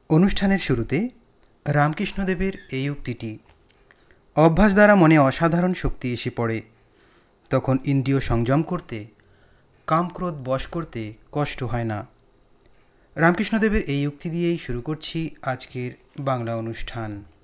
অনুষ্ঠানের শুরুতে রামকৃষ্ণদেবের এই উক্তিটি, অভ্যাস দ্বারা মনে অসাধারণ শক্তি এসে পড়ে, তখন ইন্দ্রিয় সংযম করতে, কামক্রোধ বশ করতে কষ্ট হয় না। রামকৃষ্ণদেবের এই উক্তি দিয়েই শুরু করছি আজকের বাংলা অনুষ্ঠান।